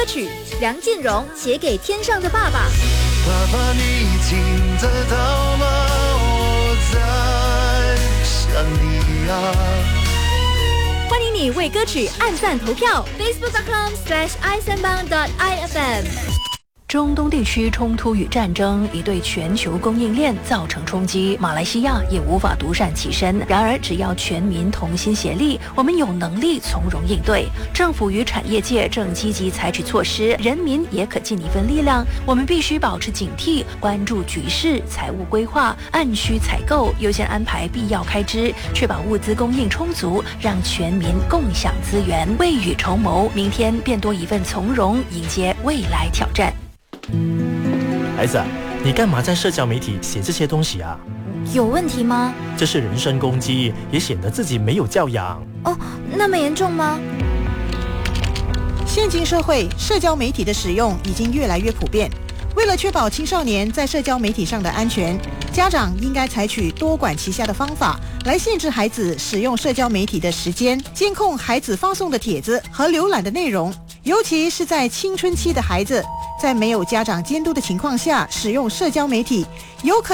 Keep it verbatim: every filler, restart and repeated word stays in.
曲，梁静茹写给天上的爸爸。 爸爸，你听得到吗？我在想你啊。 欢迎你为歌曲按赞投票 ，facebook dot com slash i sembang dot i f m。 中东地区冲突与战争已对全球供应链造成冲击，马来西亚也无法独善其身。然而，只要全民同心协力，我们有能力从容应对。政府与产业界正积极采取措施，人民也可尽一份力量。我们必须保持警惕，关注局势，财务规划，按需采购，优先安排必要开支，确保物资供应充足，让全民共享资源，未雨绸缪，明天便多一份从容，迎接未来挑战。 孩子，你干嘛在社交媒体写这些东西啊？ 有问题吗？ 这是人身攻击，也显得自己没有教养。 哦，那么严重吗？ 现今社会，社交媒体的使用已经越来越普遍。为了确保青少年在社交媒体上的安全，家长应该采取多管齐下的方法来限制孩子使用社交媒体的时间，监控孩子发送的帖子和浏览的内容，尤其是在青春期的孩子，在没有家长监督的情况下使用社交媒体，有可能